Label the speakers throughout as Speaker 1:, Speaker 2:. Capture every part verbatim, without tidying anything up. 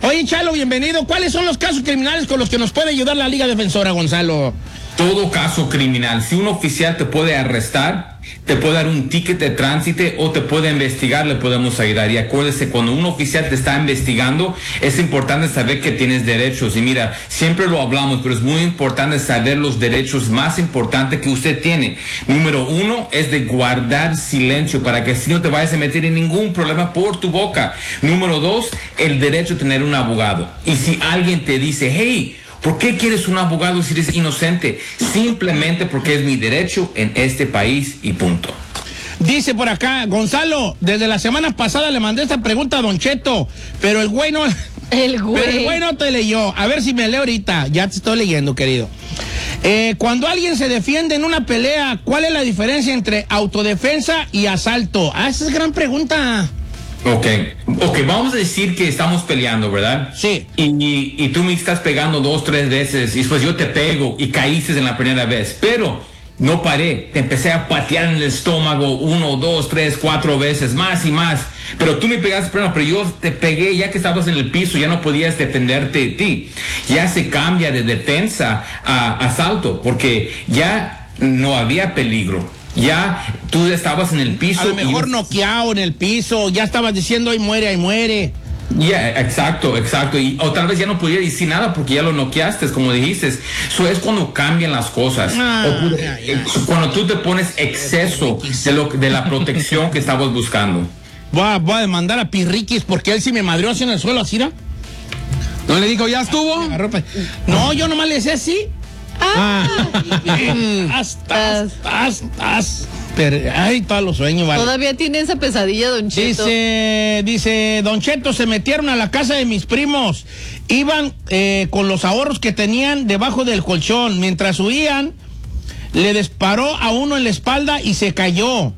Speaker 1: Oye, Chalo, bienvenido. ¿Cuáles son los casos criminales con los que nos puede ayudar la Liga Defensora, Gonzalo?
Speaker 2: Todo caso criminal. Si un oficial te puede arrestar, te puede dar un ticket de tránsito o te puede investigar, le podemos ayudar. Y acuérdese, cuando un oficial te está investigando, es importante saber que tienes derechos. Y mira, siempre lo hablamos, pero es muy importante saber los derechos más importantes que usted tiene. Número uno es de guardar silencio para que así no te vayas a meter en ningún problema por tu boca. Número dos, el derecho a tener un abogado. Y si alguien te dice, hey, ¿por qué quieres un abogado si eres inocente? Simplemente porque es mi derecho en este país y punto.
Speaker 1: Dice por acá, Gonzalo, desde la semana pasada le mandé esta pregunta a Don Cheto, pero el güey no...
Speaker 3: El güey.
Speaker 1: Pero el güey no te leyó. A ver si me leo ahorita. Ya te estoy leyendo, querido. Eh, cuando alguien se defiende en una pelea, ¿cuál es la diferencia entre autodefensa y asalto? Ah, esa es gran pregunta.
Speaker 2: Ok, ok, vamos a decir que estamos peleando, ¿verdad?
Speaker 1: Sí.
Speaker 2: Y, y, y tú me estás pegando dos, tres veces y después yo te pego y caíste en la primera vez, pero no paré, te empecé a patear en el estómago uno, dos, tres, cuatro veces, más y más, pero tú me pegaste primero, pero yo te pegué ya que estabas en el piso, ya no podías defenderte de ti. Ya se cambia de defensa a asalto, porque ya no había peligro. Ya tú estabas en el piso.
Speaker 1: A lo mejor
Speaker 2: y...
Speaker 1: noqueado en el piso, ya estabas diciendo ahí muere, ahí muere.
Speaker 2: Ya, yeah, exacto, exacto. Y o tal vez ya no podía decir nada porque ya lo noqueaste, como dijiste. Eso es cuando cambian las cosas.
Speaker 1: Ah,
Speaker 2: o,
Speaker 1: ya, ya.
Speaker 2: Cuando tú te pones exceso de, lo, de la protección que estabas buscando.
Speaker 1: Voy a, voy a demandar a Pirriquis porque él sí me madrió así en el suelo, así, ¿no?
Speaker 4: ¿No le dijo, ya estuvo?
Speaker 1: No, yo nomás le decía así.
Speaker 3: Ah.
Speaker 1: Hasta, hasta, hasta. Pero, ay, todos los sueños, vale.
Speaker 3: Todavía tiene esa pesadilla, Don Cheto.
Speaker 1: Dice, dice, Don Cheto, se metieron a la casa de mis primos. Iban eh, con los ahorros que tenían debajo del colchón. Mientras huían, le disparó a uno en la espalda y se cayó.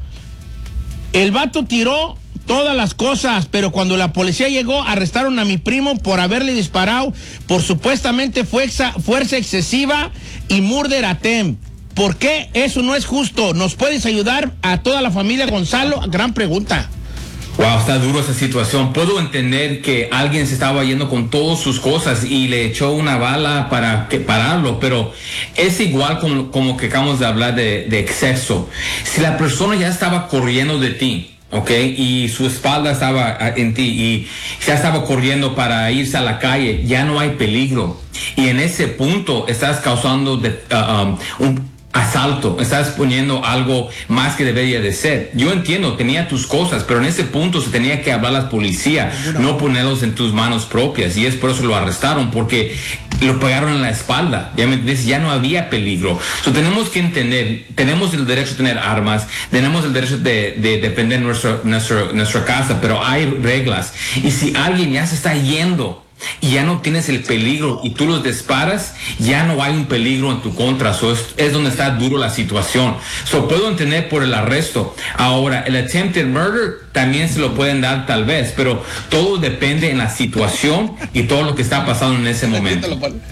Speaker 1: El vato tiró todas las cosas, pero cuando la policía llegó, arrestaron a mi primo por haberle disparado por supuestamente fuerza, fuerza excesiva y murder attempt. ¿Por qué eso no es justo? ¿Nos puedes ayudar a toda la familia, Gonzalo? Gran pregunta.
Speaker 2: Wow, está duro esa situación. Puedo entender que alguien se estaba yendo con todas sus cosas y le echó una bala para que pararlo, pero es igual como, como que acabamos de hablar de, de exceso. Si la persona ya estaba corriendo de ti, ok, y su espalda estaba en ti y ya estaba corriendo para irse a la calle, ya no hay peligro. Y en ese punto estás causando de, uh, um, un asalto, estás poniendo algo más que debería de ser. Yo entiendo, tenía tus cosas, pero en ese punto se tenía que hablar a la policía, no ponerlos en tus manos propias, y es por eso lo arrestaron, porque lo pegaron en la espalda, ya me entiendes, ya no había peligro. So, tenemos que entender, tenemos el derecho a tener armas, tenemos el derecho de, de defender nuestra, nuestra, nuestra casa, pero hay reglas, y si alguien ya se está yendo y ya no tienes el peligro y tú los disparas, ya no hay un peligro en tu contra. So es, es donde está duro la situación. So puedo entender por el arresto. Ahora, el attempted murder también se lo pueden dar tal vez, pero todo depende en la situación y todo lo que está pasando en ese momento.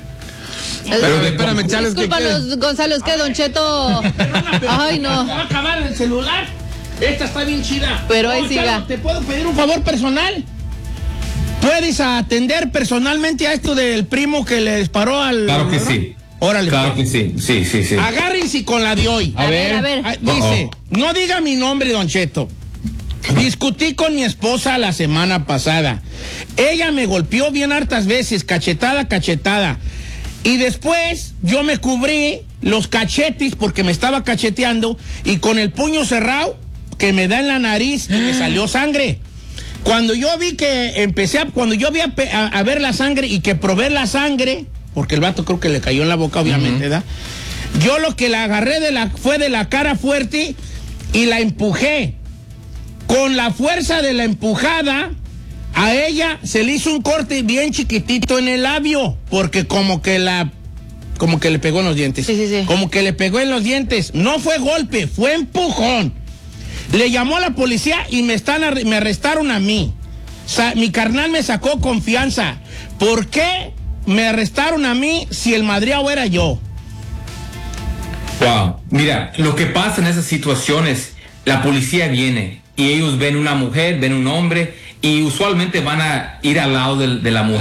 Speaker 4: Pero de, espérame, Chales,
Speaker 3: discúlpanos, Gonzalo, es que Don Cheto... Ay, no.
Speaker 1: ¿Va a acabar el celular? Esta está bien chida.
Speaker 3: Pero ahí
Speaker 1: no,
Speaker 3: siga.
Speaker 1: Chalo, ¿te puedo pedir un favor personal? ¿Puedes atender personalmente a esto del primo que le disparó al...
Speaker 2: Claro que sí.
Speaker 1: Órale.
Speaker 2: Claro que sí, sí, sí, sí.
Speaker 1: Agárrense con la de hoy.
Speaker 3: A, a ver, a ver.
Speaker 1: Ah, dice, Uh-oh. No diga mi nombre, Don Cheto. Discutí con mi esposa la semana pasada. Ella me golpeó bien hartas veces, cachetada, cachetada. Y después yo me cubrí los cachetes porque me estaba cacheteando y con el puño cerrado que me da en la nariz y me salió sangre. Cuando yo vi que empecé a, cuando yo vi a, a, a ver la sangre y que probé la sangre, porque el vato creo que le cayó en la boca, obviamente, ¿verdad? Uh-huh. Yo lo que la agarré de la, fue de la cara fuerte y la empujé. Con la fuerza de la empujada, a ella se le hizo un corte bien chiquitito en el labio, porque como que la, como que le pegó en los dientes.
Speaker 3: Sí, sí, sí.
Speaker 1: Como que le pegó en los dientes. No fue golpe, fue empujón. Le llamó a la policía y me están me arrestaron a mí. O sea, mi carnal me sacó confianza. ¿Por qué me arrestaron a mí si el madreado era yo?
Speaker 2: Wow. Mira, lo que pasa en esas situaciones, la policía viene y ellos ven una mujer, ven un hombre y usualmente van a ir al lado de, de la mujer.